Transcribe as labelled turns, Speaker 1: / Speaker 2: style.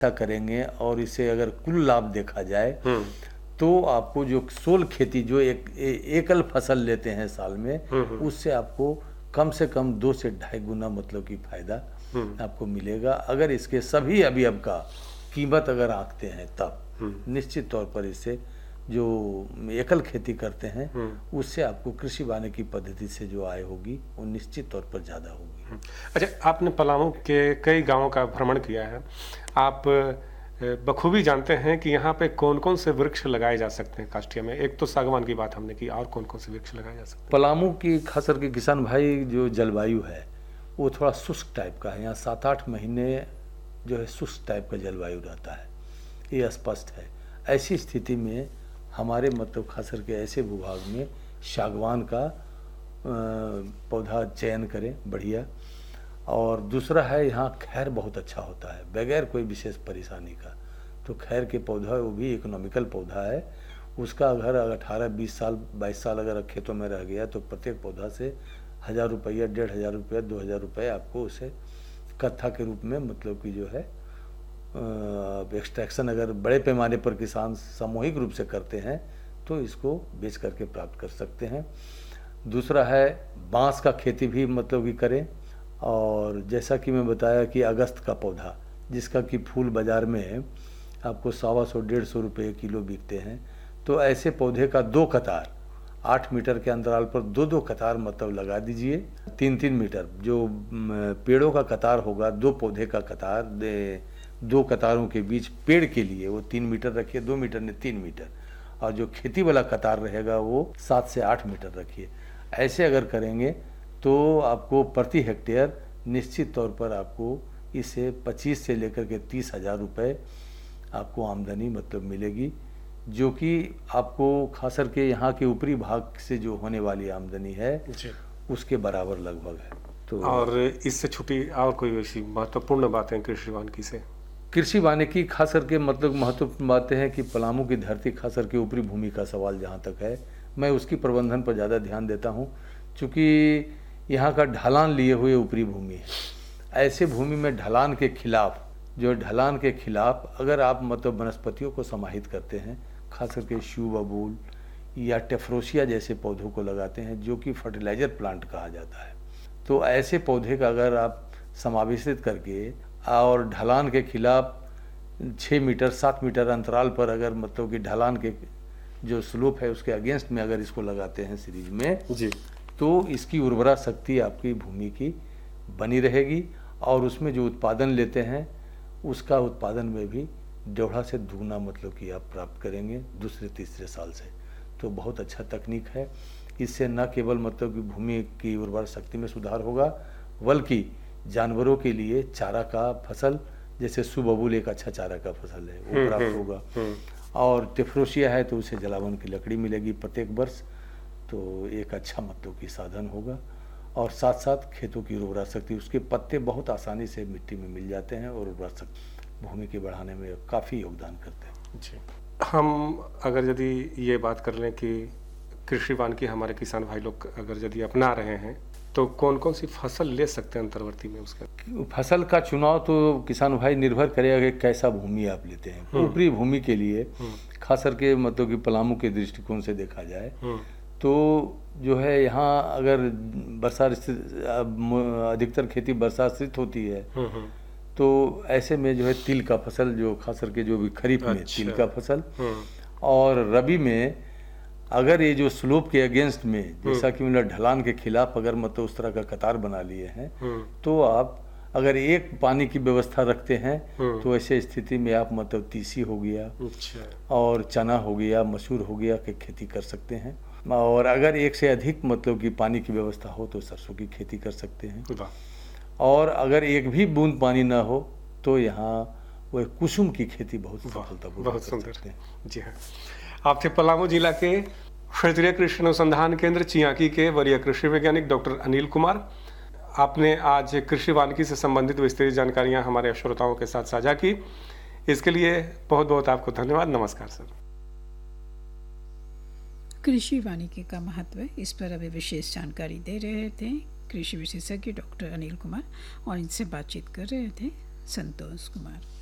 Speaker 1: ऐसा करेंगे और इसे अगर कुल लाभ देखा जाए तो आपको जो सोल खेती जो एकल फसल लेते हैं साल में, उससे आपको कम से कम 2 से 2.5 गुना मतलब कि फायदा आपको मिलेगा। अगर इसके सभी अवयव का कीमत अगर आंकते हैं तब निश्चित तौर पर इससे जो एकल खेती करते हैं उससे आपको कृषि वानिकी पद्धति से जो आय होगी वो निश्चित तौर पर ज़्यादा होगी।
Speaker 2: अच्छा, आपने पलामू के कई गांवों का भ्रमण किया है, आप बखूबी जानते हैं कि यहाँ पे कौन कौन से वृक्ष लगाए जा सकते हैं काष्ठिया में। एक तो सागवान की बात हमने की, और कौन कौन से वृक्ष लगाए जा सकते हैं?
Speaker 1: पलामू की खास करके किसान भाई जो जलवायु है वो थोड़ा शुष्क टाइप का है। यहाँ 7-8 महीने जो है शुष्क टाइप का जलवायु रहता है, ये स्पष्ट है। ऐसी स्थिति में हमारे मतलब खास करके ऐसे भूभाग में सागवान का पौधा चयन करें बढ़िया। और दूसरा है यहाँ खैर बहुत अच्छा होता है बगैर कोई विशेष परेशानी का। तो खैर के पौधा वो भी इकोनॉमिकल पौधा है। उसका अगर 18-20 साल 22 साल अगर खेतों में रह गया तो प्रत्येक पौधा से 1000 रुपया, 1500 रुपया, 2000 रुपये आपको उसे कत्था के रूप में मतलब कि जो है एक्सट्रैक्शन अगर बड़े पैमाने पर किसान सामूहिक रूप से करते हैं तो इसको बेच करके प्राप्त कर सकते हैं। दूसरा है बांस का खेती भी मतलब कि करें। और जैसा कि मैं बताया कि अगस्त का पौधा जिसका कि फूल बाज़ार में आपको 125-150 रुपये किलो बिकते हैं, तो ऐसे पौधे का 2 कतार 8 मीटर के अंतराल पर 2-2 कतार मतलब लगा दीजिए। 3-3 मीटर जो पेड़ों का कतार होगा, 2 पौधे का कतार 2 कतारों के बीच पेड़ के लिए वो 3 मीटर रखिए, 2 मीटर ने 3 मीटर, और जो खेती वाला कतार रहेगा वो 7 से 8 मीटर रखिए। ऐसे अगर करेंगे तो आपको प्रति हेक्टेयर निश्चित तौर पर आपको इससे 25 से लेकर के 30,000 रुपये आपको आमदनी मतलब मिलेगी, जो कि आपको खास करके यहाँ के ऊपरी भाग से जो होने वाली आमदनी है उसके बराबर लगभग है।
Speaker 2: तो और इससे छुपी और कोई ऐसी महत्वपूर्ण बातें कृषि वानिकी से?
Speaker 1: कृषि वानिकी खास करके मतलब महत्वपूर्ण बातें हैं कि पलामू की धरती खास करके ऊपरी भूमि का सवाल जहाँ तक है, मैं उसकी प्रबंधन पर ज़्यादा ध्यान देता हूँ, क्योंकि यहाँ का ढलान लिए हुए ऊपरी भूमि है। ऐसे भूमि में ढलान के खिलाफ अगर आप मतलब वनस्पतियों को समाहित करते हैं, खास करके शू बबूल या टेफ्रोसिया जैसे पौधों को लगाते हैं जो कि फर्टिलाइजर प्लांट कहा जाता है, तो ऐसे पौधे का अगर आप समावेशित करके और ढलान के खिलाफ 6 मीटर 7 मीटर अंतराल पर अगर मतलब कि ढलान के जो स्लोप है उसके अगेंस्ट में अगर इसको लगाते हैं सीरीज में जी, तो इसकी उर्वरा शक्ति आपकी भूमि की बनी रहेगी और उसमें जो उत्पादन लेते हैं उसका उत्पादन में भी 1.5 से 2 गुना मतलब कि आप प्राप्त करेंगे दूसरे तीसरे साल से। तो बहुत अच्छा तकनीक है। इससे न केवल मतलब कि भूमि की उर्वरा शक्ति में सुधार होगा, बल्कि जानवरों के लिए चारा का फसल, जैसे सुबबूल एक अच्छा चारा का फसल है, वो प्राप्त होगा। और टेफ्रोसिया है तो उसे जलावन की लकड़ी मिलेगी प्रत्येक वर्ष, तो एक अच्छा मतलब कि साधन होगा। और साथ साथ खेतों की उर्वरा शक्ति, उसके पत्ते बहुत आसानी से मिट्टी में मिल जाते हैं और उर्वरा शक्ति भूमि के बढ़ाने में काफ़ी योगदान करते हैं।
Speaker 2: जी, हम अगर यदि ये बात कर लें कि कृषि वानिकी हमारे किसान भाई लोग अगर यदि अपना रहे हैं तो कौन कौन सी फसल ले सकते हैं अंतर्वर्ती में? उसका
Speaker 1: फसल का चुनाव तो किसान भाई निर्भर करेगा कि कैसा भूमि आप लेते हैं। ऊपरी भूमि के लिए खास करके मतलब कि पलामू के दृष्टिकोण से देखा जाए तो जो है यहाँ अगर वर्षा अधिकतर खेती वर्षाश्रित होती है, तो ऐसे में जो है तिल का फसल, जो खास करके जो भी खरीफ में तिल का फसल, और रबी में अगर ये जो स्लोप के अगेंस्ट में जैसा कि मतलब ढलान के खिलाफ अगर मतलब उस तरह का कतार बना लिए हैं, तो आप अगर एक पानी की व्यवस्था रखते हैं तो ऐसे स्थिति में आप मतलब तीसी हो गया और चना हो गया, मसूर हो गया की खेती कर सकते हैं। और अगर एक से अधिक मतलब कि पानी की व्यवस्था हो तो सरसों की खेती कर सकते हैं। और अगर एक भी बूंद पानी ना हो तो यहाँ वो कुसुम की खेती बहुत सफलतापूर्वक कर सकते हैं।
Speaker 2: जी हाँ, आप थे पलामू जिला के क्षेत्रीय कृषि अनुसंधान केंद्र चियाकी के वरीय कृषि वैज्ञानिक डॉक्टर अनिल कुमार। आपने आज कृषि वानिकी से संबंधित विस्तृत जानकारियां हमारे श्रोताओं के साथ साझा की, इसके लिए बहुत बहुत आपको धन्यवाद। नमस्कार सर।
Speaker 3: कृषि वानिकी का महत्व, इस पर अभी विशेष जानकारी दे रहे थे कृषि विशेषज्ञ डॉक्टर अनिल कुमार, और इनसे बातचीत कर रहे थे संतोष कुमार।